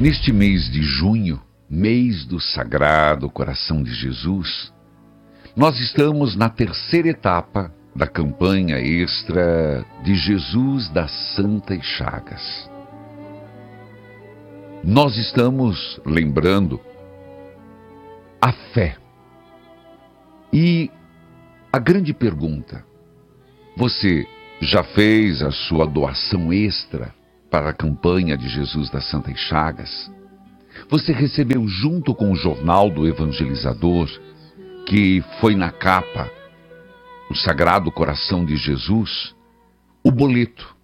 Neste mês de junho, mês do Sagrado Coração de Jesus, nós estamos na terceira etapa da campanha extra de Jesus das Santas Chagas. Nós estamos lembrando a fé. E a grande pergunta: você já fez a sua doação extra para a campanha de Jesus das Santas Chagas? Você recebeu junto com o jornal do evangelizador, que foi na capa, o Sagrado Coração de Jesus, o boleto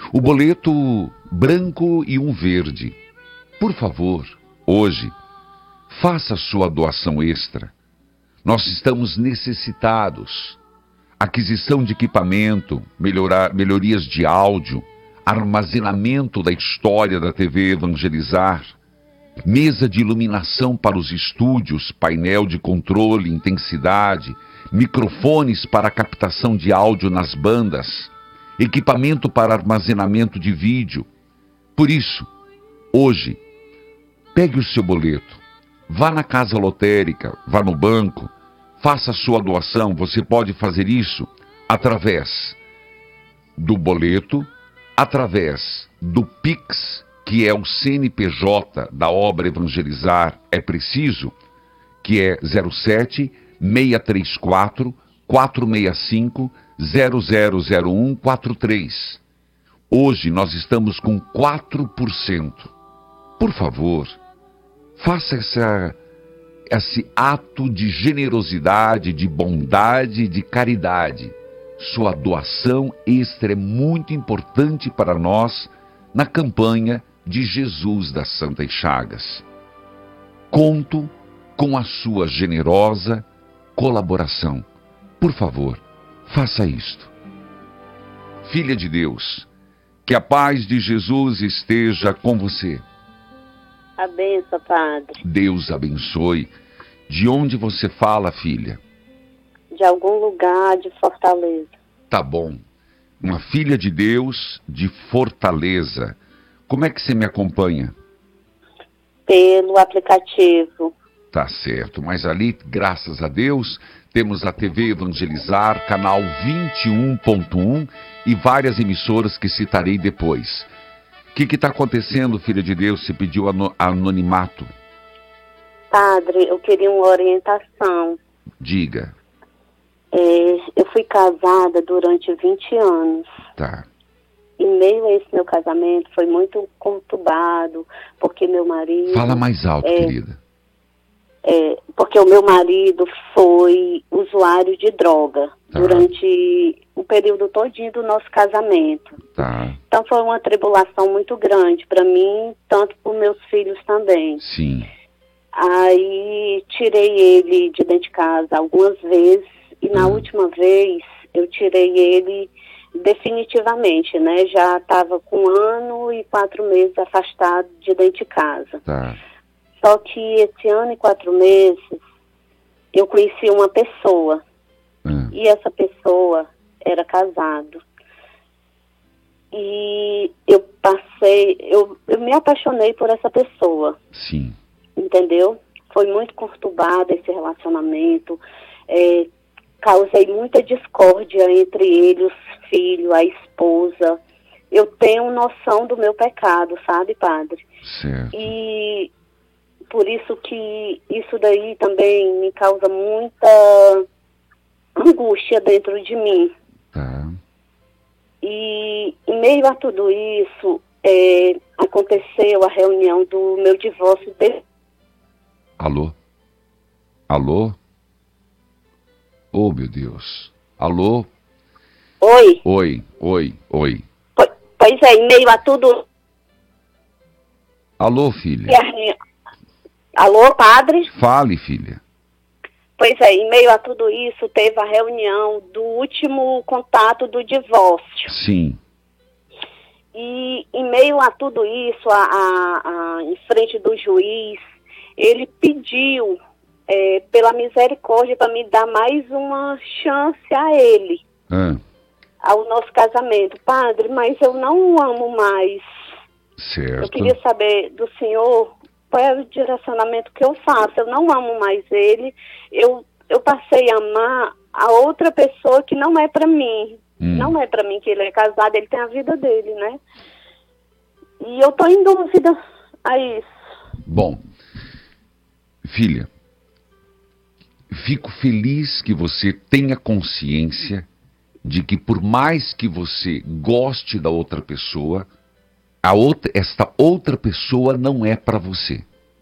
branco e um verde. Por favor, hoje, faça a sua doação extra. Nós estamos necessitados. Aquisição de equipamento, melhorias de áudio, armazenamento da história da TV Evangelizar, mesa de iluminação para os estúdios, painel de controle, intensidade, microfones para captação de áudio nas bandas, equipamento para armazenamento de vídeo. Por isso, hoje, pegue o seu boleto, vá na casa lotérica, vá no banco, faça a sua doação. Você pode fazer isso através do boleto, através do Pix, que é o CNPJ da obra Evangelizar é Preciso, que é 07 634 465 000143. Hoje nós estamos com 4%. Por favor, faça esse ato de generosidade, de bondade, de caridade. Sua doação extra é muito importante para nós na campanha de Jesus das Santas Chagas. Conto com a sua generosa colaboração. Por favor, faça isto. Filha de Deus, que a paz de Jesus esteja com você. A benção, Padre. Deus abençoe. De onde você fala, filha? De algum lugar de Fortaleza. Tá bom. Uma filha de Deus de Fortaleza. Como é que você me acompanha? Pelo aplicativo. Tá certo, mas ali, graças a Deus, temos a TV Evangelizar, canal 21.1 e várias emissoras que citarei depois. O que está acontecendo, filha de Deus? Você pediu anonimato. Padre, eu queria uma orientação. Diga. Eu fui casada durante 20 anos. Tá. E meio a esse meu casamento foi muito conturbado, porque meu marido... Fala mais alto, querida. Porque o meu marido foi usuário de droga durante o período todinho do nosso casamento. Tá. Então foi uma tribulação muito grande para mim, tanto para os meus filhos também. Sim. Aí tirei ele de dentro de casa algumas vezes e na última vez eu tirei ele definitivamente, né? Já estava com 1 ano e 4 meses afastado de dentro de casa. Tá. Só que esse 1 ano e 4 meses eu conheci uma pessoa e essa pessoa era casado. E eu me apaixonei por essa pessoa. Sim. Entendeu? Foi muito conturbado esse relacionamento, causei muita discórdia entre ele, os filhos, a esposa. Eu tenho noção do meu pecado, sabe, Padre? Certo. E por isso que isso daí também me causa muita angústia dentro de mim. Tá. E em meio a tudo isso, aconteceu a reunião do meu divórcio. Alô? Alô? Oh, meu Deus. Alô? Oi. Oi. Pois é, em meio a tudo... Alô, filha? Alô, Padre? Fale, filha. Pois é, em meio a tudo isso, teve a reunião do último contato do divórcio. Sim. E em meio a tudo isso, em frente do juiz, ele pediu, pela misericórdia, para me dar mais uma chance a ele, ao nosso casamento. Padre, mas eu não o amo mais. Certo. Eu queria saber do senhor qual é o direcionamento que eu faço. Eu não amo mais ele. Eu passei a amar a outra pessoa que não é para mim. Não é para mim que ele é casado, ele tem a vida dele, né? E eu tô em dúvida a isso. Bom, filha, fico feliz que você tenha consciência de que por mais que você goste da outra pessoa, esta outra pessoa não é para você.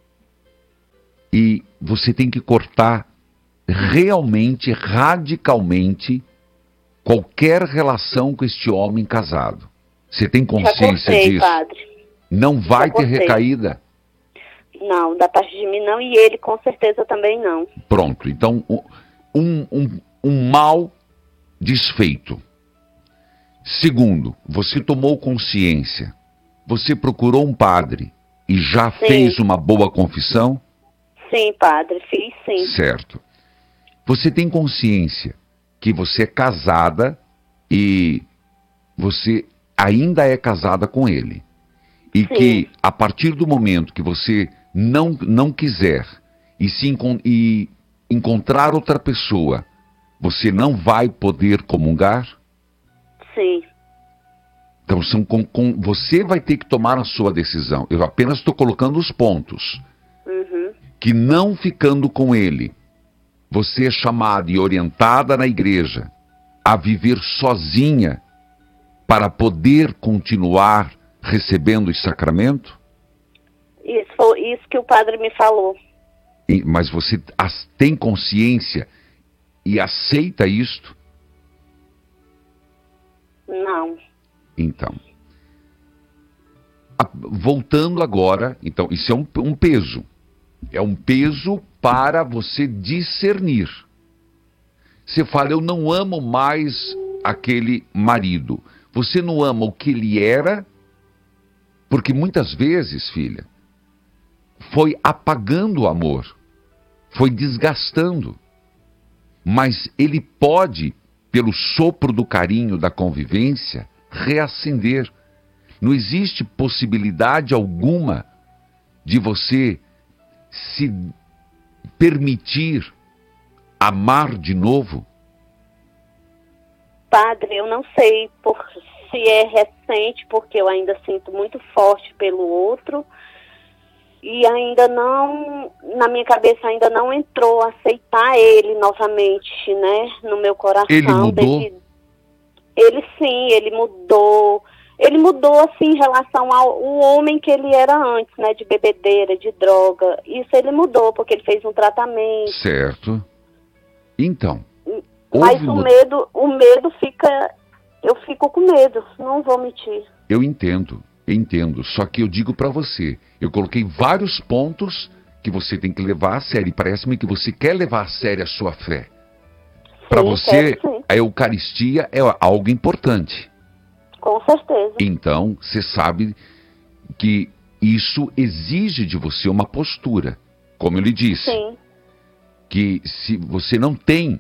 E você tem que cortar realmente, radicalmente, qualquer relação com este homem casado. Você tem consciência disso? Padre. Não vai ter recaída? Não, da parte de mim não, e ele com certeza também não. Pronto, então um mal desfeito. Segundo, você tomou consciência, você procurou um padre e já fez uma boa confissão? Sim, padre, fiz sim. Certo. Você tem consciência que você é casada e você ainda é casada com ele. E que a partir do momento que você não quiser e encontrar outra pessoa, você não vai poder comungar? Sim. Então você vai ter que tomar a sua decisão. Eu apenas estou colocando os pontos. Que não ficando com ele, você é chamada e orientada na igreja a viver sozinha para poder continuar recebendo o sacramento? Isso que o padre me falou. Mas você tem consciência e aceita isto? Não. Então, voltando agora, então isso é um peso. É um peso para você discernir. Você fala, eu não amo mais aquele marido. Você não ama o que ele era, porque muitas vezes, filha, foi apagando o amor, foi desgastando. Mas ele pode, pelo sopro do carinho da convivência, reacender. Não existe possibilidade alguma de você se permitir amar de novo? Padre, eu não sei se é recente, porque eu ainda sinto muito forte pelo outro, e ainda não, na minha cabeça ainda não entrou aceitar ele novamente, né, no meu coração. Ele mudou? Ele mudou. Ele mudou, assim, em relação ao homem que ele era antes, né? De bebedeira, de droga. Isso ele mudou, porque ele fez um tratamento. Certo. Então. Mas o medo fica... Eu fico com medo, não vou mentir. Eu entendo. Só que eu digo pra você, eu coloquei vários pontos que você tem que levar a sério. E parece-me que você quer levar a sério a sua fé. Para você, a Eucaristia é algo importante. Com certeza. Então, você sabe que isso exige de você uma postura. Como eu lhe disse. Sim. Que se você não tem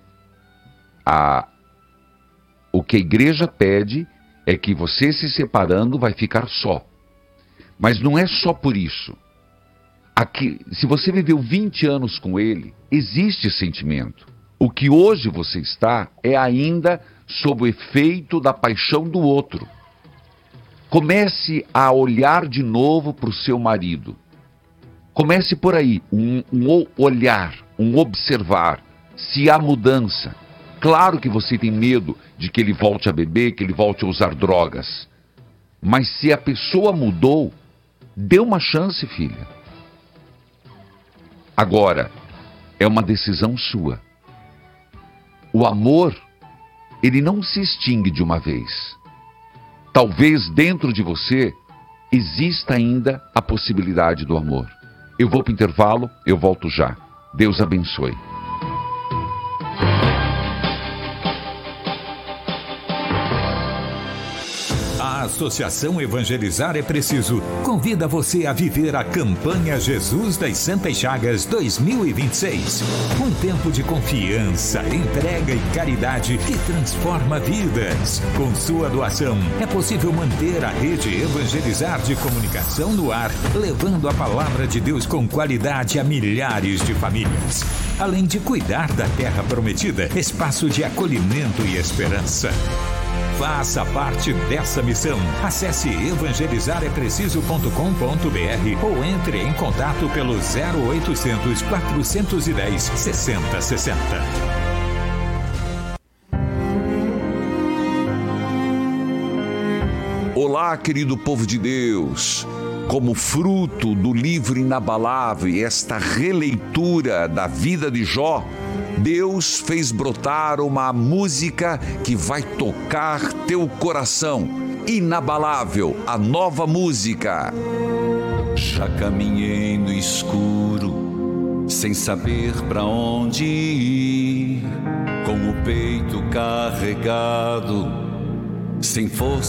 o que a igreja pede é que você se separando vai ficar só. Mas não é só por isso. Se você viveu 20 anos com ele, existe sentimento. O que hoje você está é ainda sob o efeito da paixão do outro. Comece a olhar de novo para o seu marido. Comece por aí, um olhar, um observar, se há mudança. Claro que você tem medo de que ele volte a beber, que ele volte a usar drogas. Mas se a pessoa mudou, dê uma chance, filha. Agora, é uma decisão sua. O amor, ele não se extingue de uma vez. Talvez dentro de você exista ainda a possibilidade do amor. Eu vou para o intervalo, eu volto já. Deus abençoe. Às Associação Evangelizar é Preciso convida você a viver a campanha Jesus das Santas Chagas 2026. Um tempo de confiança, entrega e caridade que transforma vidas. Com sua doação, é possível manter a rede Evangelizar de comunicação no ar, levando a palavra de Deus com qualidade a milhares de famílias. Além de cuidar da terra prometida, espaço de acolhimento e esperança. Faça parte dessa missão. Acesse evangelizarepreciso.com.br ou entre em contato pelo 0800 410 6060. Olá, querido povo de Deus. Como fruto do livro inabalável e esta releitura da vida de Jó, Deus fez brotar uma música que vai tocar teu coração. Inabalável, a nova música. Já caminhei no escuro, sem saber pra onde ir, com o peito carregado, sem força